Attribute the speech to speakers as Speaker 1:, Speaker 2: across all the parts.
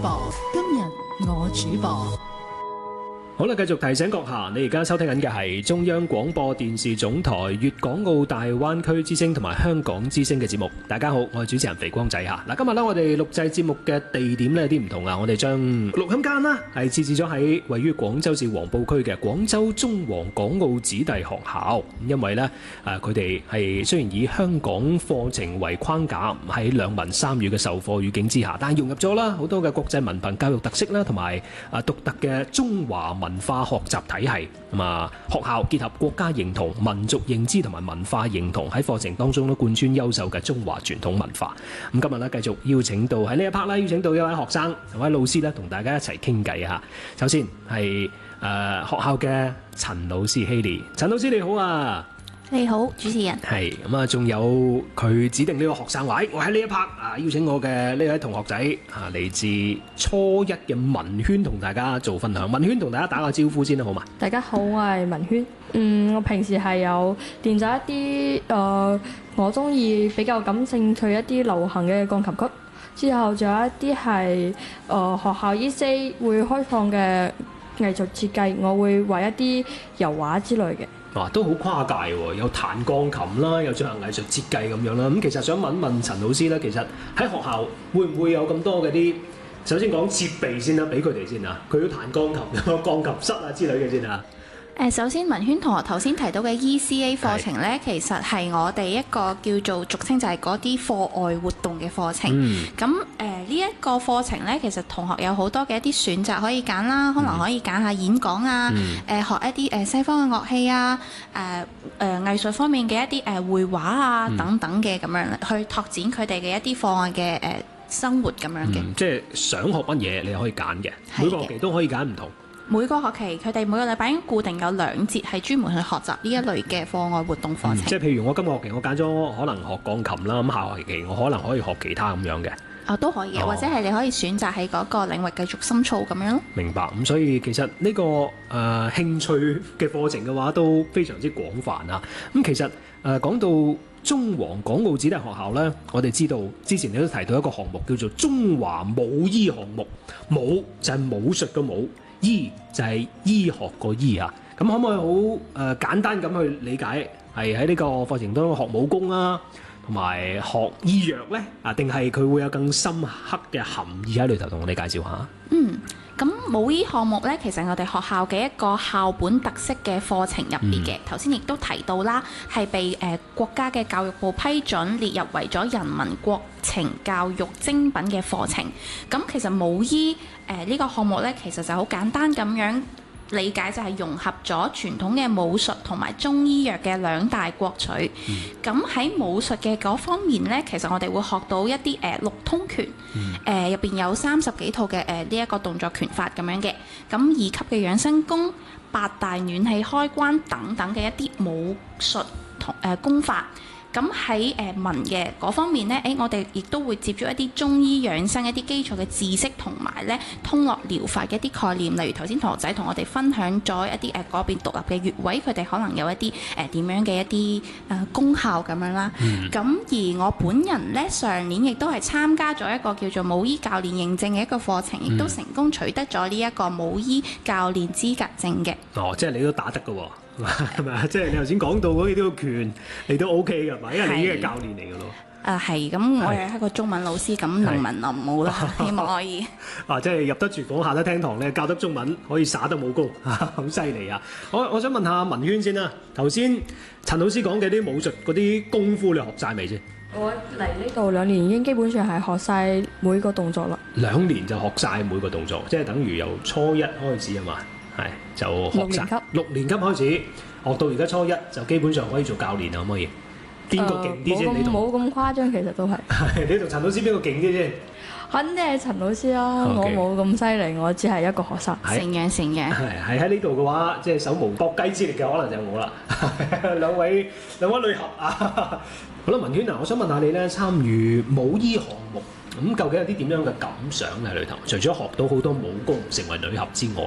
Speaker 1: 播，今日我主播。
Speaker 2: 好啦，繼續提醒閣下，你而家收聽緊嘅係中央廣播電視總台粵港澳大灣區之聲同埋香港之聲嘅節目。大家好，我係主持人肥光仔嚇。嗱，今日咧我哋錄製節目嘅地點咧有啲唔同啊，我哋將錄音間啦係設置咗喺位於廣州市黃埔區嘅廣州中華港澳子弟學校。因為咧佢哋係雖然以香港課程為框架，喺兩文三語嘅授課語境之下，但係融入咗啦好多嘅國際文憑教育特色啦，同埋獨特嘅中華文化學習體系。咁啊，學校結合國家認同、民族認知同埋文化認同，喺課程當中都貫穿優秀嘅中華傳統文化。咁今日咧繼續邀請到喺呢一 part 啦，邀請到一位學生同位老師咧，同大家一齊傾偈嚇。首先係學校嘅陳老師 Haley， 陳老師你好啊！
Speaker 3: 你好，主持人。
Speaker 2: 係咁啊，仲有佢指定呢個學生話，我喺呢一 part 邀請我嘅呢位同學仔嚟自初一嘅文軒同大家做分享。文軒同大家打個招呼先啦，好嘛？
Speaker 4: 大家好，我係文軒。我平時係有練習一啲我中意比較感興趣一啲流行嘅鋼琴曲，之後仲有一啲係學校 E.C. 會開放嘅藝術設計，我會畫一啲油畫之類嘅。
Speaker 2: 哇，都好跨界喎，有彈鋼琴啦，有進行藝術設計咁樣啦。咁其實想問問陳老師咧，其實喺學校會唔會有咁多嘅啲？首先講設備先啦，俾佢哋先啊。佢要彈鋼琴，有個鋼琴室啊之類嘅先啊。
Speaker 3: 首先文軒同學頭先提到嘅 ECA 課程呢，其實係我哋一個叫做俗稱就係嗰啲課外活動嘅課程。咁呢一個課程呢，其實同學有好多嘅一啲選擇可以揀啦，可能可以揀下演講啊，學一啲西方嘅樂器啊，藝術方面嘅一啲繪畫啊等等嘅咁樣，去拓展佢哋嘅一啲課外嘅生活咁樣嘅。
Speaker 2: 即係想學乜嘢你可以揀嘅，每個學期都可以揀唔同。
Speaker 3: 每個學期佢哋每個禮拜已經固定有2節係專門去學習呢一類嘅課外活動課程。
Speaker 2: 即係譬如我今個學期我揀咗可能學鋼琴啦，咁下學期我可能可以學其他咁樣嘅。都可以嘅，或者係你可以選擇喺嗰個領域繼續深造咁樣咯。明白。 咁所以其實呢個興趣嘅課程嘅話都非常之廣泛啊。咁其實講到中華港澳子弟學校呢，我哋知道之前你都提到一個項目叫做中華武醫項目，武就係武術嘅武，醫就係醫學個醫啊。咁可唔可以好簡單咁去理解，係喺呢個課程當中學武功啊，同埋學醫藥呢？定係佢會有更深刻嘅含義喺裏頭，同我哋介紹下。
Speaker 3: 咁武醫項目呢，其實我哋學校嘅一個校本特色嘅課程入邊嘅，頭先亦都提到啦，係被國家嘅教育部批准列入為咗人民國情教育精品嘅課程。咁其實武醫呢個項目呢，其實就好簡單咁樣理解，就係融合咗傳統嘅武術同埋中醫藥嘅兩大國粹。咁喺武術嘅嗰方面呢，其實我哋會學到一啲六通拳，入邊有30幾套嘅呢一個動作拳法咁樣嘅。咁2級嘅養生功、8大暖氣開關等等嘅一啲武術同功法。咁喺文嘅嗰方面呢，我哋亦都會接觸一啲中醫養生一啲基礎嘅知識，同埋咧通絡療法嘅一啲概念。例如頭先同學仔同我哋分享咗一啲嗰邊獨立嘅穴位，佢哋可能有一啲點樣嘅一啲功效咁樣啦。咁而我本人呢，上年亦都係參加咗一個叫做武醫教練認證嘅一個課程，亦都成功取得咗呢一個武醫教練資格證嘅。
Speaker 2: 即係你都打得㗎喎。係咪啊？即係你頭先講到嗰啲個拳，你都 OK 㗎嘛？因為你已經係教練嚟㗎咯。係
Speaker 3: 咁，我係一個中文老師，咁能文能武啦，希望可以。
Speaker 2: 即係入得廚房，下得廳堂咧，教得中文，可以耍得武功，好犀利啊！我想問下文軒先啦。頭先陳老師講嘅啲武術嗰啲功夫，你學晒未先？
Speaker 4: 我嚟呢度2年已經基本上係學晒每個動作啦。2
Speaker 2: 年就學晒每個動作，即係等於由初一開始啊嘛。係就學晒6年級開始學到而家初一，就基本上可以做教練啊？可唔可以？邊個勁啲先？你同
Speaker 4: 冇咁誇張，其實都係。
Speaker 2: 你同陳老師邊個勁啲先？
Speaker 4: 肯定係陳老師啦。我冇咁犀利，我只係一個學生。
Speaker 3: 成樣。
Speaker 2: 係喺呢度嘅話，即係手無縛雞之力嘅，可能就係我啦。兩位女俠啊！好啦，文軒啊，我想問下你咧，參與武醫項目咁，究竟有啲點樣嘅感想喺裏頭？除咗學到好多武功，成為女俠之外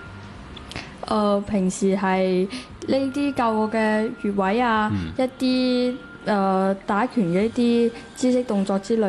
Speaker 4: 平時係呢啲教我嘅穴位啊，一啲打拳嘅一啲姿勢動作之類。